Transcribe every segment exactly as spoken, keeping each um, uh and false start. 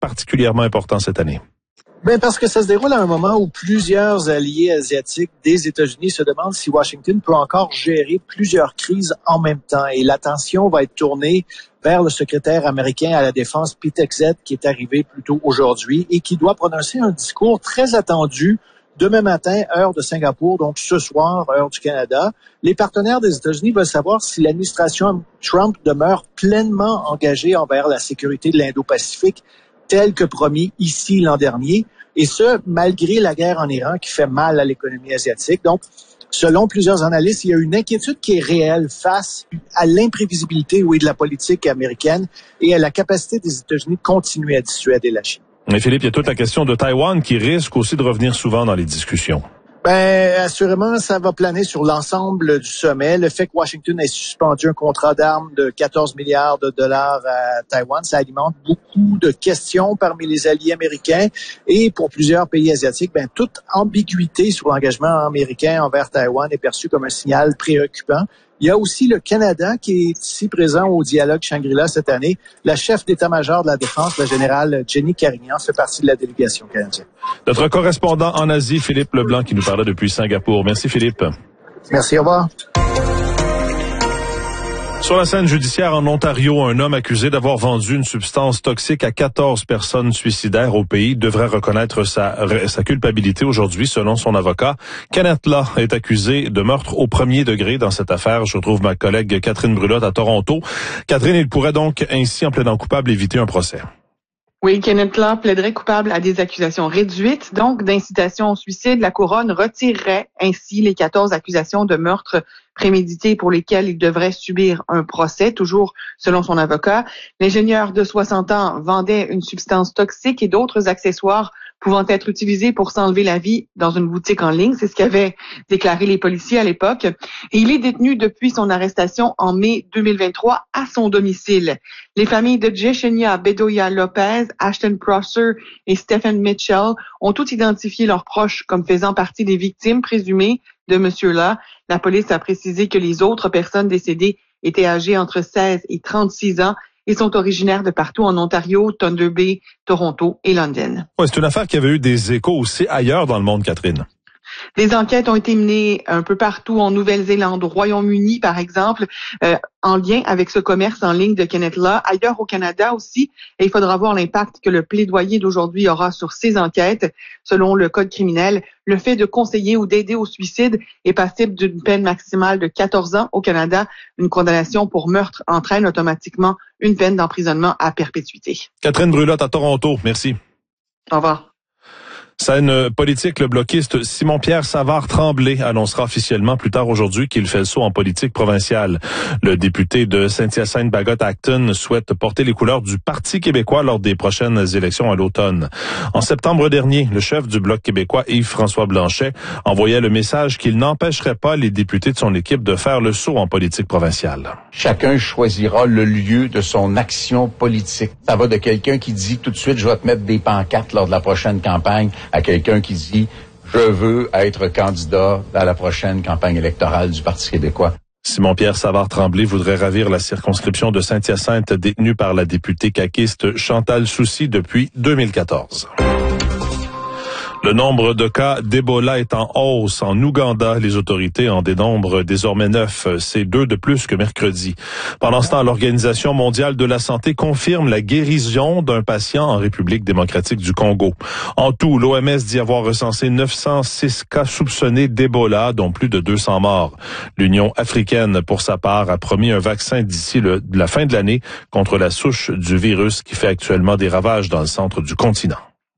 particulièrement important cette année? Ben parce que ça se déroule à un moment où plusieurs alliés asiatiques des États-Unis se demandent si Washington peut encore gérer plusieurs crises en même temps. Et l'attention va être tournée vers le secrétaire américain à la Défense, Pete Hegseth, qui est arrivé plus tôt aujourd'hui et qui doit prononcer un discours très attendu demain matin, heure de Singapour, donc ce soir, heure du Canada. Les partenaires des États-Unis veulent savoir si l'administration Trump demeure pleinement engagée envers la sécurité de l'Indo-Pacifique, tel que promis ici l'an dernier, et ce, malgré la guerre en Iran qui fait mal à l'économie asiatique. Donc, selon plusieurs analystes, il y a une inquiétude qui est réelle face à l'imprévisibilité, oui, de la politique américaine et à la capacité des États-Unis de continuer à dissuader la Chine. Mais Philippe, il y a toute la question de Taïwan qui risque aussi de revenir souvent dans les discussions. Ben, assurément, ça va planer sur l'ensemble du sommet. Le fait que Washington ait suspendu un contrat d'armes de quatorze milliards de dollars à Taïwan, ça alimente beaucoup de questions parmi les alliés américains. Et pour plusieurs pays asiatiques, ben, toute ambiguïté sur l'engagement américain envers Taïwan est perçue comme un signal préoccupant. Il y a aussi le Canada qui est ici présent au dialogue Shangri-La cette année. La chef d'état-major de la Défense, la générale Jenny Carignan, fait partie de la délégation canadienne. Notre correspondant en Asie, Philippe Leblanc, qui nous parlait depuis Singapour. Merci Philippe. Merci, au revoir. Sur la scène judiciaire en Ontario, un homme accusé d'avoir vendu une substance toxique à quatorze personnes suicidaires au pays devrait reconnaître sa, sa culpabilité aujourd'hui, selon son avocat. Kenneth Law est accusé de meurtre au premier degré dans cette affaire. Je retrouve ma collègue Catherine Brulotte à Toronto. Catherine, il pourrait donc ainsi, en plaidant coupable, éviter un procès. Oui, Kenneth Law plaiderait coupable à des accusations réduites, donc d'incitation au suicide. La couronne retirerait ainsi les quatorze accusations de meurtre prémédité pour lesquelles il devrait subir un procès, toujours selon son avocat. L'ingénieur de soixante ans vendait une substance toxique et d'autres accessoires pouvant être utilisés pour s'enlever la vie dans une boutique en ligne. C'est ce qu'avaient déclaré les policiers à l'époque. Et il est détenu depuis son arrestation en mai deux mille vingt-trois à son domicile. Les familles de Yesenia Bedoya Lopez, Ashton Prosser et Stephen Mitchell ont toutes identifié leurs proches comme faisant partie des victimes présumées de Monsieur Law. La police a précisé que les autres personnes décédées étaient âgées entre seize et trente-six ans et sont originaires de partout en Ontario, Thunder Bay, Toronto et London. Ouais, c'est une affaire qui avait eu des échos aussi ailleurs dans le monde, Catherine. Des enquêtes ont été menées un peu partout en Nouvelle-Zélande, au Royaume-Uni par exemple, euh, en lien avec ce commerce en ligne de Kenneth Law. Ailleurs au Canada aussi, et il faudra voir l'impact que le plaidoyer d'aujourd'hui aura sur ces enquêtes. Selon le Code criminel, le fait de conseiller ou d'aider au suicide est passible d'une peine maximale de quatorze ans au Canada. Une condamnation pour meurtre entraîne automatiquement une peine d'emprisonnement à perpétuité. Catherine Brulotte à Toronto, merci. Au revoir. Scène politique, le bloquiste Simon-Pierre Savard-Tremblay annoncera officiellement plus tard aujourd'hui qu'il fait le saut en politique provinciale. Le député de Saint-Hyacinthe-Bagotte-Acton souhaite porter les couleurs du Parti québécois lors des prochaines élections à l'automne. En septembre dernier, le chef du Bloc québécois, Yves-François Blanchet, envoyait le message qu'il n'empêcherait pas les députés de son équipe de faire le saut en politique provinciale. Chacun choisira le lieu de son action politique. Ça va de quelqu'un qui dit tout de suite, je vais te mettre des pancartes lors de la prochaine campagne, à quelqu'un qui dit « Je veux être candidat à la prochaine campagne électorale du Parti québécois ». Simon-Pierre Savard-Tremblay voudrait ravir la circonscription de Saint-Hyacinthe détenue par la députée caquiste Chantal Soucy depuis deux mille quatorze. Le nombre de cas d'Ebola est en hausse. En Ouganda, les autorités en dénombrent désormais neuf. C'est deux de plus que mercredi. Pendant ce temps, l'Organisation mondiale de la santé confirme la guérison d'un patient en République démocratique du Congo. En tout, l'O M S dit avoir recensé neuf cent six cas soupçonnés d'Ebola, dont plus de deux cents morts. L'Union africaine, pour sa part, a promis un vaccin d'ici le, la fin de l'année contre la souche du virus qui fait actuellement des ravages dans le centre du continent.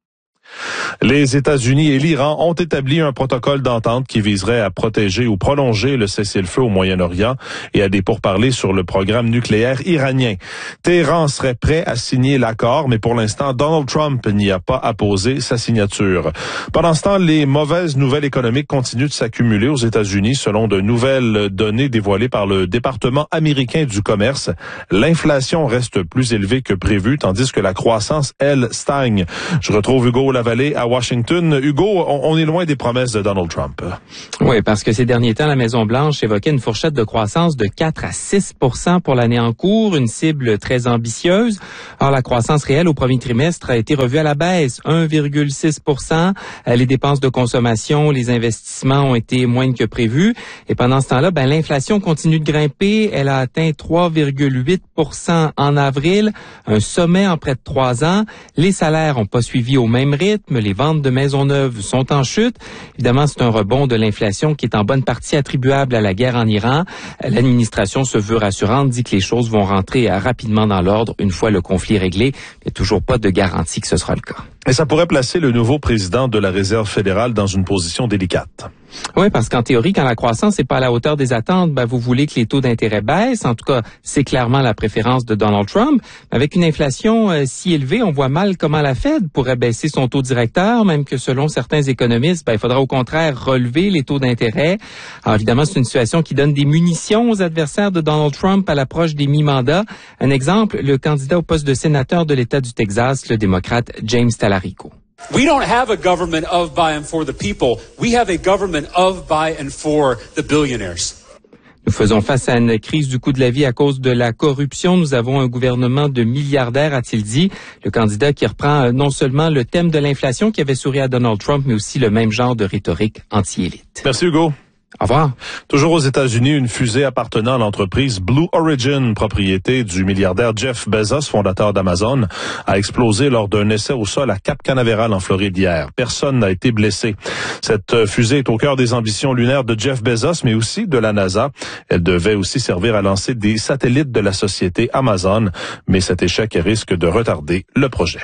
Les États-Unis et l'Iran ont établi un protocole d'entente qui viserait à protéger ou prolonger le cessez-le-feu au Moyen-Orient et à des pourparlers sur le programme nucléaire iranien. Téhéran serait prêt à signer l'accord, mais pour l'instant, Donald Trump n'y a pas apposé sa signature. Pendant ce temps, les mauvaises nouvelles économiques continuent de s'accumuler aux États-Unis selon de nouvelles données dévoilées par le département américain du commerce. L'inflation reste plus élevée que prévu, tandis que la croissance, elle, stagne. Je retrouve Hugo Lavallée à Washington. Hugo, on, on est loin des promesses de Donald Trump. Oui, parce que ces derniers temps, la Maison-Blanche évoquait une fourchette de croissance de quatre à six pour cent pour l'année en cours, une cible très ambitieuse. Or, la croissance réelle au premier trimestre a été revue à la baisse, un virgule six pour cent. Les dépenses de consommation, les investissements ont été moindres que prévu. Et pendant ce temps-là, ben, l'inflation continue de grimper. Elle a atteint trois virgule huit pour cent en avril, un sommet en près de trois ans. Les salaires n'ont pas suivi au même rythme. Les ventes de maisons neuves sont en chute. Évidemment, c'est un rebond de l'inflation qui est en bonne partie attribuable à la guerre en Iran. L'administration se veut rassurante, dit que les choses vont rentrer rapidement dans l'ordre une fois le conflit réglé. Il n'y a toujours pas de garantie que ce sera le cas. Et ça pourrait placer le nouveau président de la Réserve fédérale dans une position délicate. Oui, parce qu'en théorie, quand la croissance n'est pas à la hauteur des attentes, ben, vous voulez que les taux d'intérêt baissent. En tout cas, c'est clairement la préférence de Donald Trump. Avec une inflation euh, si élevée, on voit mal comment la Fed pourrait baisser son taux directeur, même que selon certains économistes, ben, il faudra au contraire relever les taux d'intérêt. Alors évidemment, c'est une situation qui donne des munitions aux adversaires de Donald Trump à l'approche des mi-mandats. Un exemple, le candidat au poste de sénateur de l'État du Texas, le démocrate James Talarico. We don't have a government of, by, and for the people. We have a government of, by, and for the billionaires. Nous faisons face à une crise du coût de la vie à cause de la corruption. Nous avons un gouvernement de milliardaires, a-t-il dit. Le candidat qui reprend non seulement le thème de l'inflation qui avait souri à Donald Trump, mais aussi le même genre de rhétorique anti-élite. Merci Hugo. Au revoir. Toujours aux États-Unis, une fusée appartenant à l'entreprise Blue Origin, propriété du milliardaire Jeff Bezos, fondateur d'Amazon, a explosé lors d'un essai au sol à Cap Canaveral en Floride hier. Personne n'a été blessé. Cette fusée est au cœur des ambitions lunaires de Jeff Bezos, mais aussi de la NASA. Elle devait aussi servir à lancer des satellites de la société Amazon, mais cet échec risque de retarder le projet.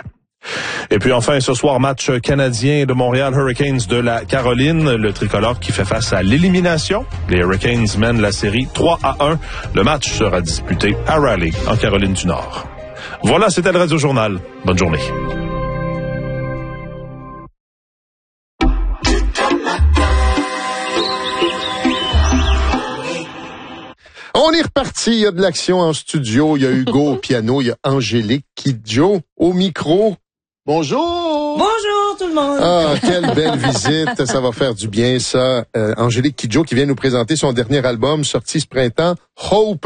Et puis enfin, ce soir, match canadien de Montréal Hurricanes de la Caroline, le tricolore qui fait face à l'élimination. Les Hurricanes mènent la série trois à un. Le match sera disputé à Raleigh, en Caroline du Nord. Voilà, c'était le Radio Journal. Bonne journée. On est reparti, il y a de l'action en studio, il y a Hugo au piano, il y a Angélique Kidjo au micro. Bonjour! Bonjour tout le monde! Ah, quelle belle visite, ça va faire du bien ça. Euh, Angélique Kidjo qui vient nous présenter son dernier album sorti ce printemps, Hope,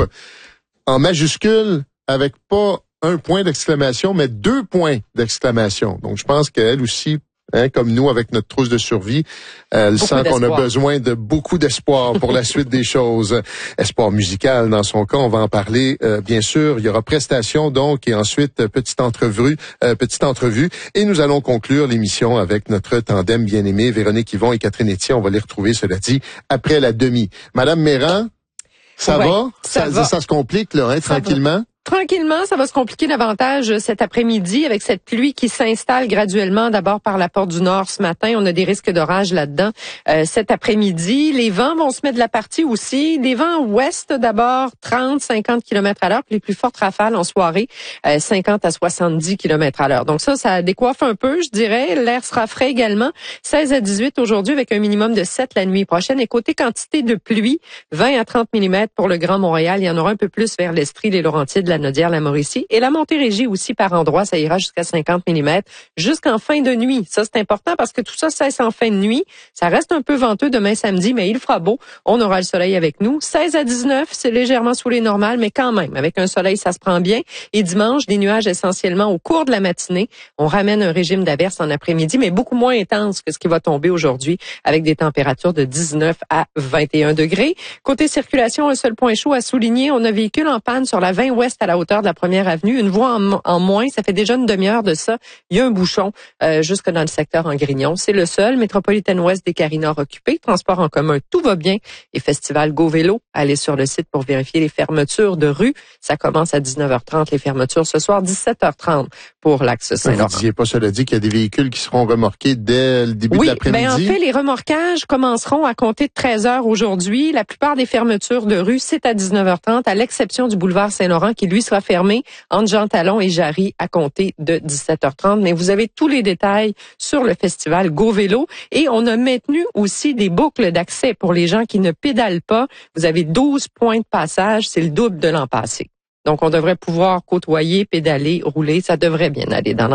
en majuscule, avec pas un point d'exclamation, mais deux points d'exclamation. Donc je pense qu'elle aussi, hein, comme nous avec notre trousse de survie, elle beaucoup sent qu'on a besoin de beaucoup d'espoir pour la suite des choses. Espoir musical dans son cas, on va en parler euh, bien sûr. Il y aura prestation donc et ensuite euh, petite entrevue, euh, petite entrevue et nous allons conclure l'émission avec notre tandem bien-aimé Véronique Yvon et Catherine Etier. On va les retrouver, cela dit, après la demi. Madame Méran, ça ouais, va? Ça, ça, va. ça se complique là, hein, tranquillement? Va. Tranquillement, ça va se compliquer davantage cet après-midi avec cette pluie qui s'installe graduellement d'abord par la porte du Nord ce matin. On a des risques d'orage là-dedans euh, cet après-midi. Les vents vont se mettre de la partie aussi. Des vents ouest d'abord, trente, cinquante kilomètres à l'heure. Puis les plus fortes rafales en soirée, euh, cinquante à soixante-dix kilomètres à l'heure. Donc ça, ça décoiffe un peu, je dirais. L'air sera frais également. seize à dix-huit aujourd'hui avec un minimum de sept la nuit prochaine. Et côté quantité de pluie, vingt à trente millimètres pour le Grand Montréal. Il y en aura un peu plus vers l'Estrie, les Laurentides, la Naudière, la Mauricie. Et la Montérégie aussi par endroits, ça ira jusqu'à cinquante millimètres jusqu'en fin de nuit. Ça, c'est important parce que tout ça cesse en fin de nuit. Ça reste un peu venteux demain samedi, mais il fera beau. On aura le soleil avec nous. seize à dix-neuf, c'est légèrement sous les normales, mais quand même, avec un soleil, ça se prend bien. Et dimanche, des nuages essentiellement au cours de la matinée. On ramène un régime d'averse en après-midi, mais beaucoup moins intense que ce qui va tomber aujourd'hui, avec des températures de dix-neuf à vingt et un degrés. Côté circulation, un seul point chaud à souligner. On a véhicule en panne sur la vingt ouest à la hauteur de la première avenue. Une voie en, en moins, ça fait déjà une demi-heure de ça. Il y a un bouchon euh, jusque dans le secteur en Grignon. C'est le seul. Métropolitaine Ouest des Carina occupée. Transport en commun, tout va bien. Et Festival Go Vélo, allez sur le site pour vérifier les fermetures de rue. Ça commence à dix-neuf heures trente. Les fermetures ce soir, dix-sept heures trente pour l'axe Saint-Laurent. Vous disiez pas, cela dit, qu'il y a des véhicules qui seront remorqués dès le début oui, de l'après-midi? Oui, ben en fait, les remorquages commenceront à compter de treize heures aujourd'hui. La plupart des fermetures de rue, c'est à dix-neuf heures trente, à l'exception du boulevard Saint-Laurent qui, lui, sera fermé entre Jean Talon et Jarry à compter de dix-sept heures trente. Mais vous avez tous les détails sur le festival Go Vélo. Et on a maintenu aussi des boucles d'accès pour les gens qui ne pédalent pas. Vous avez douze points de passage, c'est le double de l'an passé. Donc, on devrait pouvoir côtoyer, pédaler, rouler. Ça devrait bien aller dans l'ensemble.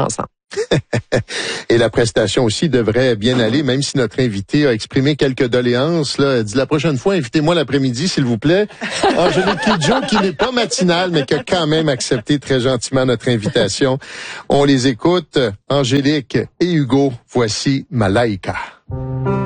Et la prestation aussi devrait bien aller, même si notre invité a exprimé quelques doléances. Là, elle dit la prochaine fois, invitez-moi l'après-midi, s'il vous plaît. Angélique Kidjo, qui n'est pas matinale, mais qui a quand même accepté très gentiment notre invitation. On les écoute. Angélique et Hugo, voici Malaika.